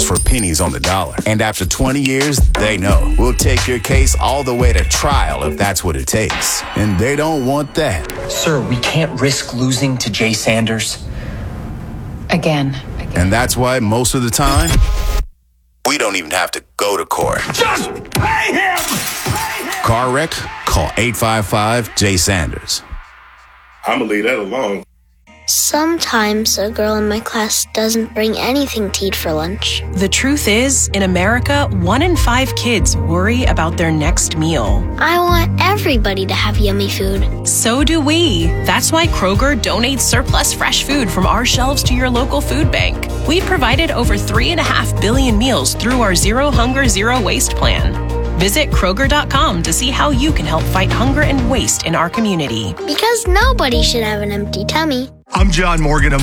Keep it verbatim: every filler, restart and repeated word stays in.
for pennies on the dollar. And after twenty years, they know we'll take your case all the way to trial if that's what it takes. And they don't want that. Sir, we can't risk losing to Jay Sanders. Again. Again. And that's why most of the time, we don't even have to go to court. Just pay him! Car wreck? Call eight five five, J Sanders. I'm gonna leave that alone. Sometimes a girl in my class doesn't bring anything to eat for lunch. The truth is, in America, one in five kids worry about their next meal. I want everybody to have yummy food. So do we. That's why Kroger donates surplus fresh food from our shelves to your local food bank. We've provided over three and a half billion meals through our Zero Hunger, Zero Waste plan. Visit Kroger dot com to see how you can help fight hunger and waste in our community. Because nobody should have an empty tummy. I'm John Morgan. I'm